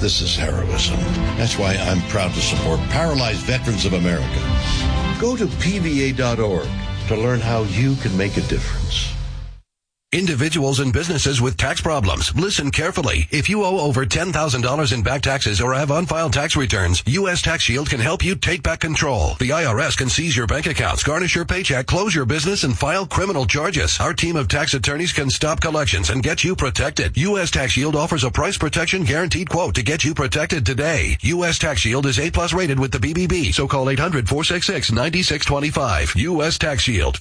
This is heroism. That's why I'm proud to support Paralyzed Veterans of America. Go to PVA.org to learn how you can make a difference. Individuals and businesses with tax problems, listen carefully. If you owe over $10,000 in back taxes or have unfiled tax returns, U.S. Tax Shield can help you take back control. The IRS can seize your bank accounts, garnish your paycheck, close your business, and file criminal charges. Our team of tax attorneys can stop collections and get you protected. U.S. Tax Shield offers a price protection guaranteed quote to get you protected today. U.S. Tax Shield is A+ rated with the BBB, so call 800-466-9625. U.S. Tax Shield,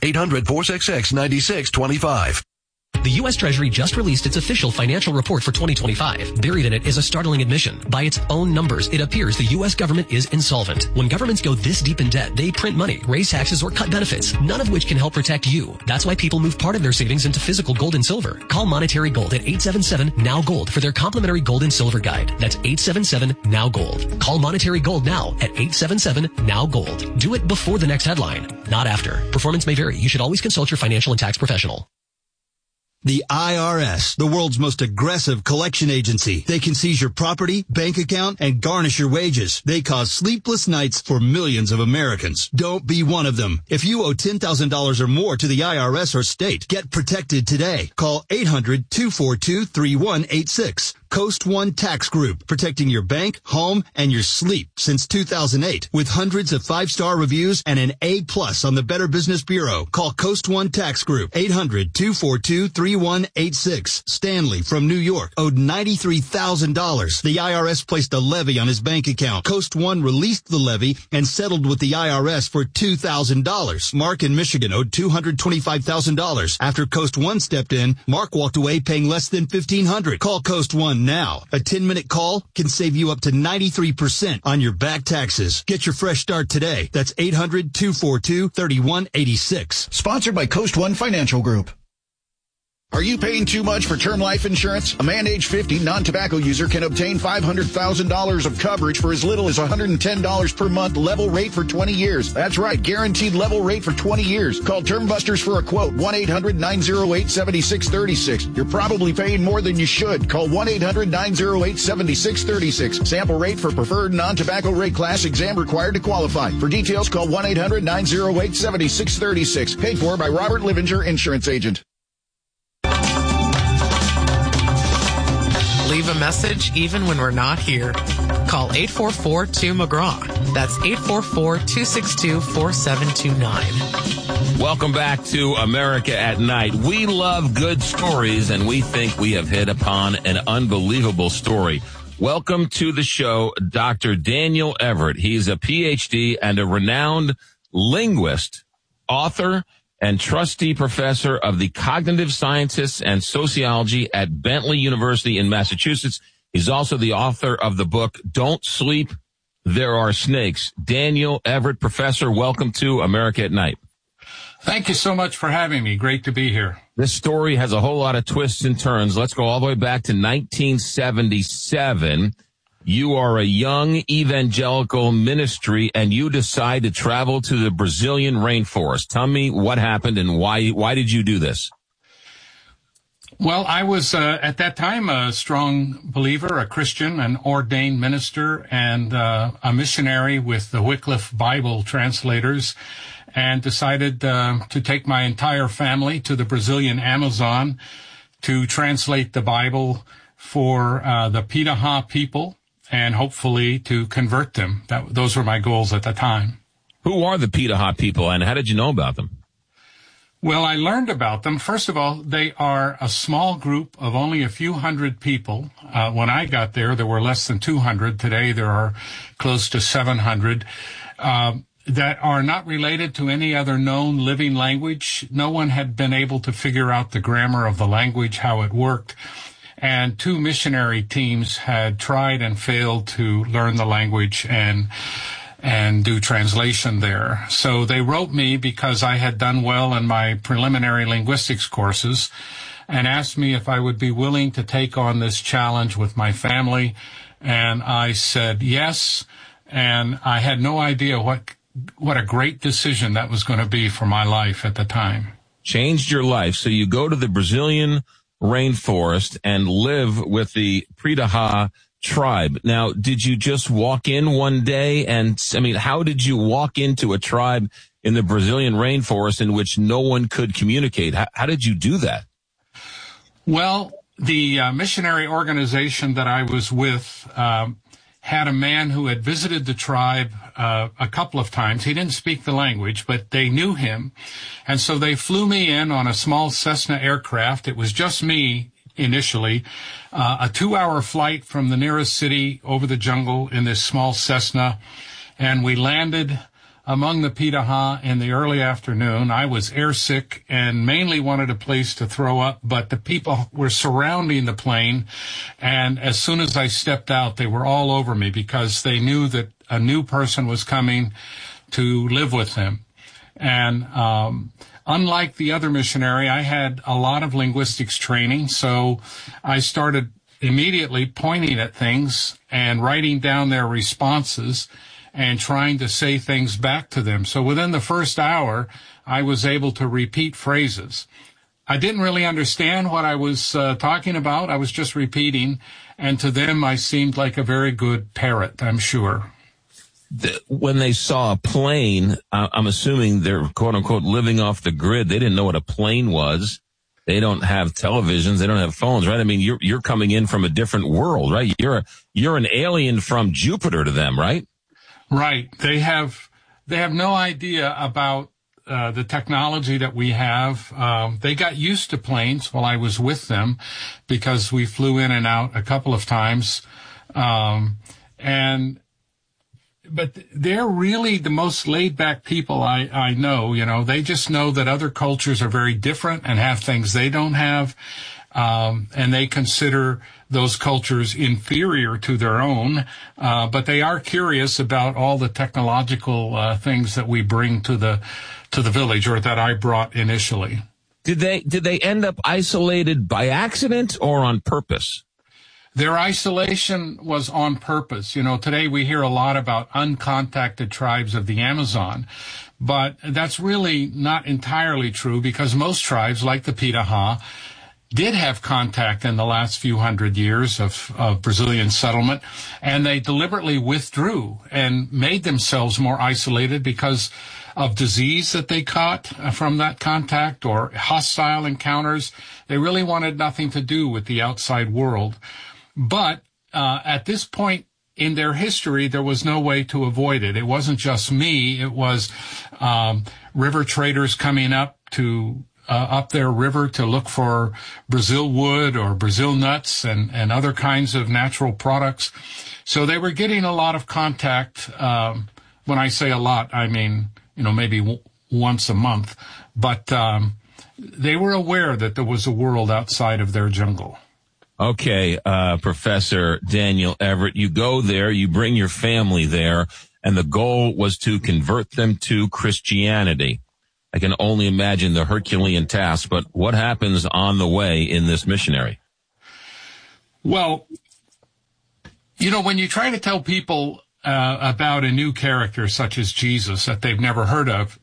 800-466-9625. The U.S. Treasury just released its official financial report for 2025. Buried in it is a startling admission. By its own numbers, it appears the U.S. government is insolvent. When governments go this deep in debt, they print money, raise taxes, or cut benefits, none of which can help protect you. That's why people move part of their savings into physical gold and silver. Call Monetary Gold at 877-NOW-GOLD for their complimentary gold and silver guide. That's 877-NOW-GOLD. Call Monetary Gold now at 877-NOW-GOLD. Do it before the next headline, not after. Performance may vary. You should always consult your financial and tax professional. The IRS, the world's most aggressive collection agency. They can seize your property, bank account, and garnish your wages. They cause sleepless nights for millions of Americans. Don't be one of them. If you owe $10,000 or more to the IRS or state, get protected today. Call 800-242-3186. Coast One Tax Group, protecting your bank, home, and your sleep since 2008. With hundreds of 5-star reviews and an A+ on the Better Business Bureau. Call Coast One Tax Group, 800-242-3186. Stanley from New York owed $93,000. The IRS placed a levy on his bank account. Coast One released the levy and settled with the IRS for $2,000. Mark in Michigan owed $225,000. After Coast One stepped in, Mark walked away paying less than $1,500. Call Coast One now. A 10-minute call can save you up to 93% on your back taxes. Get your fresh start today. That's 800-242-3186. Sponsored by Coast One Financial Group. Are you paying too much for term life insurance? A man age 50 non-tobacco user can obtain $500,000 of coverage for as little as $110 per month, level rate for 20 years. That's right, guaranteed level rate for 20 years. Call Term Busters for a quote, 1-800-908-7636. You're probably paying more than you should. Call 1-800-908-7636. Sample rate for preferred non-tobacco rate class, exam required to qualify. For details, call 1-800-908-7636. Paid for by Robert Livinger, Insurance Agent. Leave a message even when we're not here. Call 844-2-McGraw. That's 844-262-4729. Welcome back to America at Night. We love good stories, and we think we have hit upon an unbelievable story. Welcome to the show, Dr. Daniel Everett. He's a PhD and a renowned linguist, author, and trustee professor of the cognitive sciences and sociology at Bentley University in Massachusetts. He's also the author of the book, Don't Sleep, There Are Snakes. Daniel Everett, professor, welcome to America at Night. Thank you so much for having me. Great to be here. This story has a whole lot of twists and turns. Let's go all the way back to 1977. You are a young evangelical ministry, and you decide to travel to the Brazilian rainforest. Tell me what happened and why did you do this? Well, I was at that time a strong believer, a Christian, an ordained minister, and a missionary with the Wycliffe Bible translators, and decided to take my entire family to the Brazilian Amazon to translate the Bible for the Piraha people, and hopefully to convert them. Those were my goals at the time. Who are the Piraha people, and how did you know about them? Well, I learned about them. First of all, they are a small group of only a few hundred people. When I got there were less than 200. Today, there are close to 700 that are not related to any other known living language. No one had been able to figure out the grammar of the language, how it worked. And 2 missionary teams had tried and failed to learn the language and do translation there. So they wrote me because I had done well in my preliminary linguistics courses and asked me if I would be willing to take on this challenge with my family. And I said yes. And I had no idea what a great decision that was going to be for my life at the time. Changed your life. So you go to the Brazilian rainforest and live with the Piraha tribe. Now, did you just walk in one day? And I mean, how did you walk into a tribe in the Brazilian rainforest in which no one could communicate? How did you do that? Well, the missionary organization that I was with had a man who had visited the tribe a couple of times. He didn't speak the language, but they knew him. And so they flew me in on a small Cessna aircraft. It was just me initially, a 2-hour flight from the nearest city over the jungle in this small Cessna. And we landed among the Piraha in the early afternoon. I was airsick and mainly wanted a place to throw up, but the people were surrounding the plane. And as soon as I stepped out, they were all over me because they knew that a new person was coming to live with them. And unlike the other missionary, I had a lot of linguistics training, so I started immediately pointing at things and writing down their responses and trying to say things back to them. So within the first hour, I was able to repeat phrases. I didn't really understand what I was talking about. I was just repeating, and to them, I seemed like a very good parrot, I'm sure. When they saw a plane, I'm assuming they're, quote-unquote, living off the grid. They didn't know what a plane was. They don't have televisions. They don't have phones, right? I mean, you're coming in from a different world, right? You're an alien from Jupiter to them, right? Right. They have no idea about the technology that we have. They got used to planes while I was with them because we flew in and out a couple of times. But they're really the most laid-back people I know. You know, they just know that other cultures are very different and have things they don't have. And they consider those cultures inferior to their own, but they are curious about all the technological things that we bring to the village, or that I brought initially. Did they end up isolated by accident or on purpose? Their isolation was on purpose. You know, today we hear a lot about uncontacted tribes of the Amazon, but that's really not entirely true because most tribes, like the Piraha, did have contact in the last few hundred years of Brazilian settlement, and they deliberately withdrew and made themselves more isolated because of disease that they caught from that contact or hostile encounters. They really wanted nothing to do with the outside world. But at this point in their history, there was no way to avoid it. It wasn't just me. It was river traders coming up their river to look for Brazil wood or Brazil nuts and other kinds of natural products. So they were getting a lot of contact. When I say a lot, I mean, you know, maybe once a month. But they were aware that there was a world outside of their jungle. Okay, Professor Daniel Everett, you go there, you bring your family there, and the goal was to convert them to Christianity. I can only imagine the Herculean task, but what happens on the way in this missionary? Well, you know, when you try to tell people about a new character such as Jesus that they've never heard of,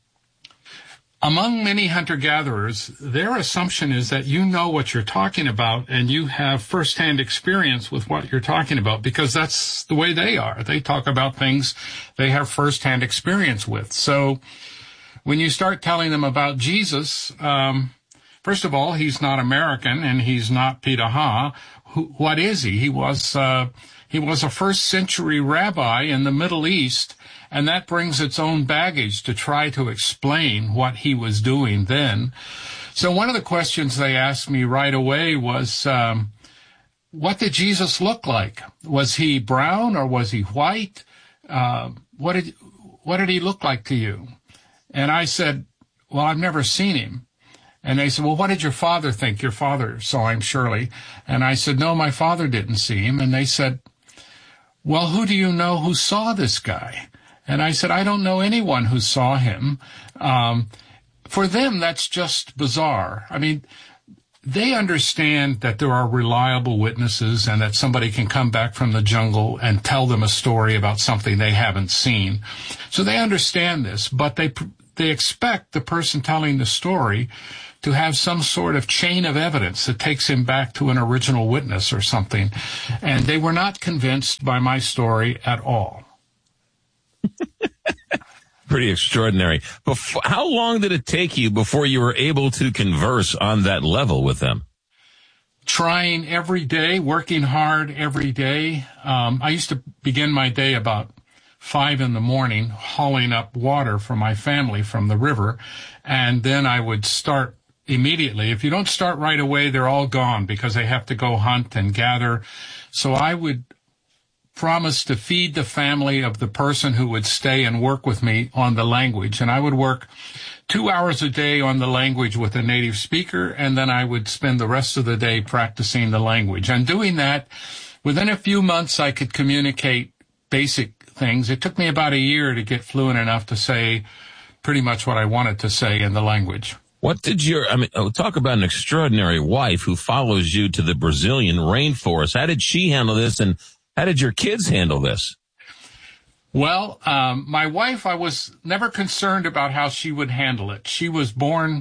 among many hunter-gatherers, their assumption is that you know what you're talking about and you have first-hand experience with what you're talking about, because that's the way they are. They talk about things they have first-hand experience with. So when you start telling them about Jesus, first of all, he's not American and he's not Piraha. What is he? He was a first-century rabbi in the Middle East, and that brings its own baggage to try to explain what he was doing then. So one of the questions they asked me right away was, what did Jesus look like? Was he brown or was he white? What did he look like to you? And I said, well, I've never seen him. And they said, well, what did your father think? Your father saw him, surely. And I said, no, my father didn't see him. And they said, well, who do you know who saw this guy? And I said, I don't know anyone who saw him. For them, that's just bizarre. I mean, they understand that there are reliable witnesses and that somebody can come back from the jungle and tell them a story about something they haven't seen. So they understand this, but they expect the person telling the story to have some sort of chain of evidence that takes him back to an original witness or something. And they were not convinced by my story at all. Pretty extraordinary. How long did it take you before you were able to converse on that level with them? Trying every day, working hard every day. I used to begin my day about 5 a.m, hauling up water for my family from the river, and then I would start immediately. If you don't start right away, they're all gone because they have to go hunt and gather. So I would promise to feed the family of the person who would stay and work with me on the language, and I would work 2 hours a day on the language with a native speaker, and then I would spend the rest of the day practicing the language. And doing that, within a few months, I could communicate basic things. It took me about a year to get fluent enough to say pretty much what I wanted to say in the language. What did talk about an extraordinary wife who follows you to the Brazilian rainforest. How did she handle this, and how did your kids handle this? Well, my wife, I was never concerned about how she would handle it. She was born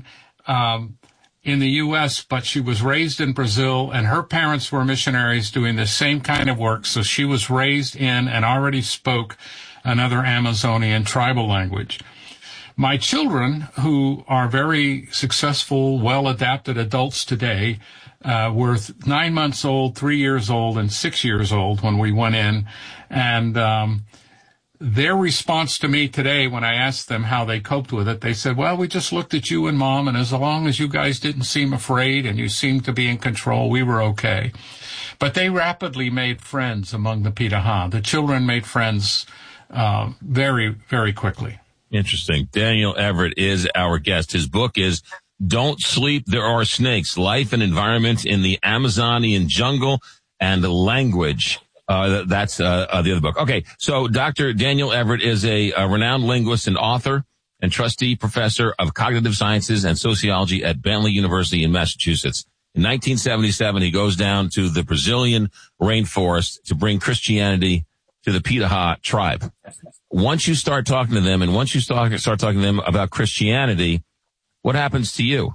in the U.S., but she was raised in Brazil, and her parents were missionaries doing the same kind of work, so she was raised in and already spoke another Amazonian tribal language. My children, who are very successful, well-adapted adults today, were 9 months old, 3 years old, and 6 years old when we went in, and their response to me today when I asked them how they coped with it, they said, well, we just looked at you and Mom, and as long as you guys didn't seem afraid and you seemed to be in control, we were okay. But they rapidly made friends among the Piraha. The children made friends very, very quickly. Interesting. Daniel Everett is our guest. His book is Don't Sleep, There Are Snakes, Life and Environment in the Amazonian Jungle and Language. That's the other book. Okay, so Dr. Daniel Everett is a renowned linguist and author and trustee professor of cognitive sciences and sociology at Bentley University in Massachusetts. In 1977, he goes down to the Brazilian rainforest to bring Christianity to the Piraha tribe. Once you start talking to them, and once you start talking to them about Christianity, what happens to you?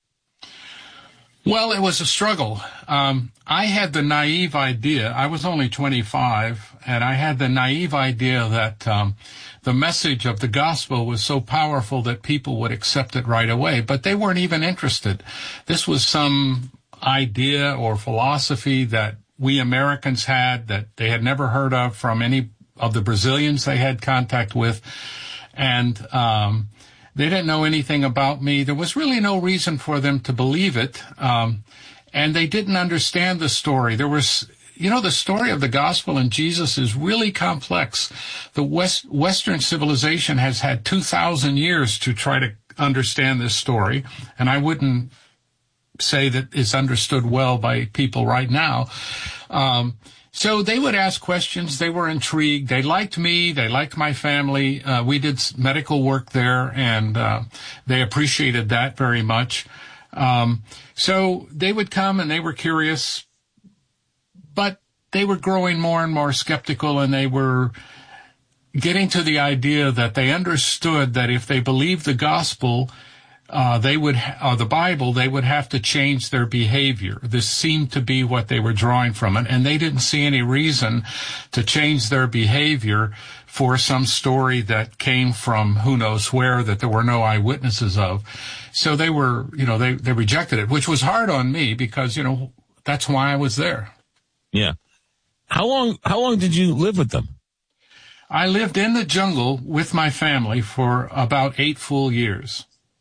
Well, it was a struggle. I had the naive idea, I was only 25, and I had the naive idea that the message of the gospel was so powerful that people would accept it right away, but they weren't even interested. This was some idea or philosophy that we Americans had that they had never heard of from any of the Brazilians they had contact with, and they didn't know anything about me. There was really no reason for them to believe it, and they didn't understand the story. There was, the story of the gospel and Jesus is really complex. The Western civilization has had 2,000 years to try to understand this story, and I wouldn't say that it's understood well by people right now. So they would ask questions. They were intrigued. They liked me. They liked my family. We did medical work there, and they appreciated that very much. So they would come, and they were curious, but they were growing more and more skeptical, and they were getting to the idea that they understood that if they believed the gospel, the Bible, they would have to change their behavior. This seemed to be what they were drawing from it, and they didn't see any reason to change their behavior for some story that came from who knows where that there were no eyewitnesses of. So they were, they rejected it, which was hard on me because, that's why I was there. Yeah. How long did you live with them? I lived in the jungle with my family for about 8 full years.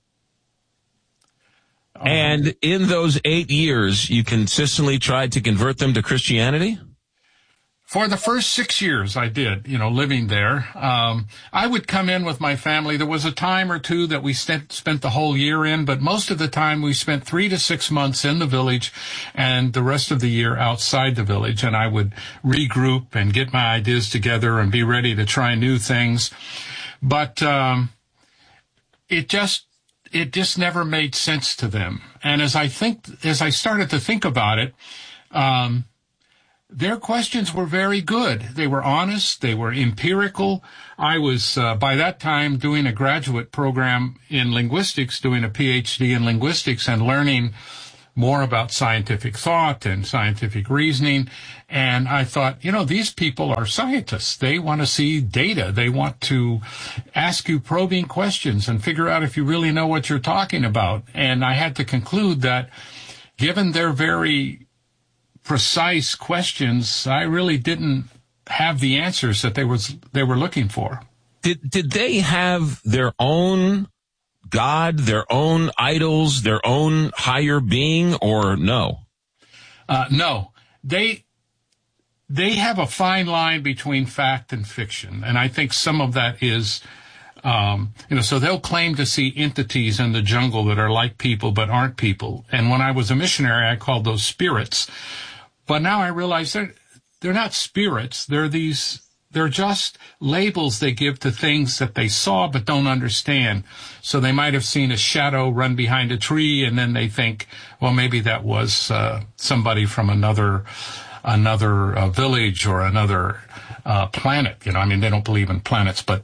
And in those 8 years, you consistently tried to convert them to Christianity? For the first 6 years, I did, living there. I would come in with my family. There was a time or two that we spent the whole year in, but most of the time we spent 3 to 6 months in the village and the rest of the year outside the village. And I would regroup and get my ideas together and be ready to try new things. But it just never made sense to them. And as I started to think about it, their questions were very good. They were honest. They were empirical. I was, by that time, doing a graduate program in linguistics, doing a PhD in linguistics and learning more about scientific thought and scientific reasoning. And I thought, these people are scientists. They want to see data. They want to ask you probing questions and figure out if you really know what you're talking about. And I had to conclude that given their very precise questions, I really didn't have the answers that they were looking for. Did they have their own God, their own idols, their own higher being, or no? No. They have a fine line between fact and fiction, and I think some of that is, so they'll claim to see entities in the jungle that are like people but aren't people. And when I was a missionary, I called those spirits. But now I realize they're not spirits. They're just labels they give to things that they saw but don't understand. So they might have seen a shadow run behind a tree, and then they think, well, maybe that was somebody from another village or another planet. They don't believe in planets, but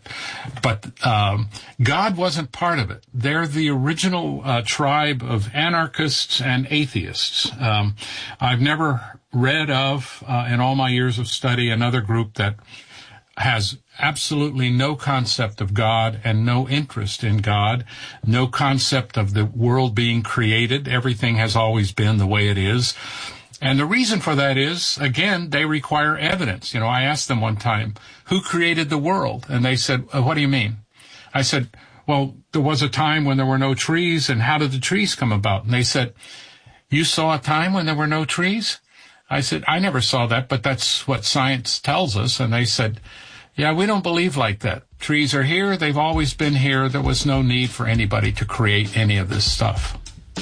God wasn't part of it. They're the original tribe of anarchists and atheists. I've never read of, in all my years of study, another group that has absolutely no concept of God and no interest in God, no concept of the world being created. Everything has always been the way it is. And the reason for that is, again, they require evidence. I asked them one time, who created the world? And they said, what do you mean? I said, well, there was a time when there were no trees, and how did the trees come about? And they said, you saw a time when there were no trees? I said, I never saw that, but that's what science tells us. And they said, yeah, we don't believe like that. Trees are here. They've always been here. There was no need for anybody to create any of this stuff.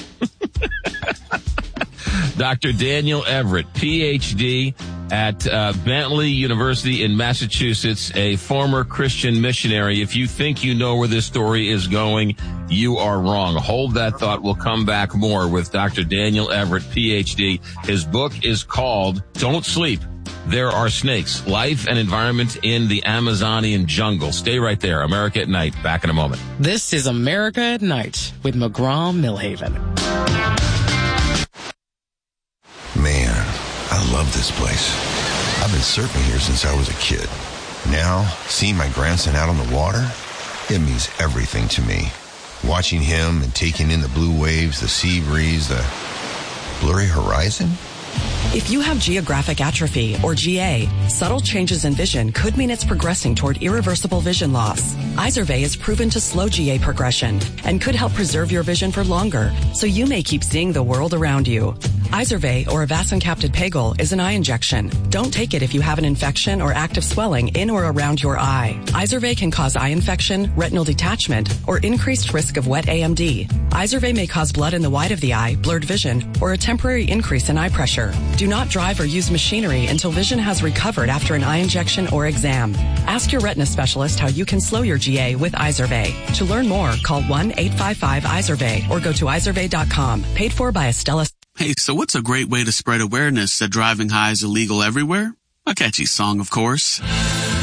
Dr. Daniel Everett, Ph.D. at Bentley University in Massachusetts, a former Christian missionary. If you think you know where this story is going, you are wrong. Hold that thought. We'll come back more with Dr. Daniel Everett, Ph.D. His book is called Don't Sleep. There Are Snakes, Life and Environment in the Amazonian Jungle. Stay right there. America at Night. Back in a moment. This is America at Night with McGraw-Millhaven. Man, I love this place. I've been surfing here since I was a kid. Now, seeing my grandson out on the water, it means everything to me. Watching him and taking in the blue waves, the sea breeze, the blurry horizon. If you have geographic atrophy, or GA, subtle changes in vision could mean it's progressing toward irreversible vision loss. Izervay is proven to slow GA progression and could help preserve your vision for longer, so you may keep seeing the world around you. Izervay, or avacincaptad pegol, is an eye injection. Don't take it if you have an infection or active swelling in or around your eye. Izervay can cause eye infection, retinal detachment, or increased risk of wet AMD. Izervay may cause blood in the white of the eye, blurred vision, or a temporary increase in eye pressure. Do not drive or use machinery until vision has recovered after an eye injection or exam. Ask your retina specialist how you can slow your GA with Izervay. To learn more, call 1-855-IZERVAY or go to izervay.com. Paid for by Astellas. Hey, so what's a great way to spread awareness that driving high is illegal everywhere? A catchy song, of course.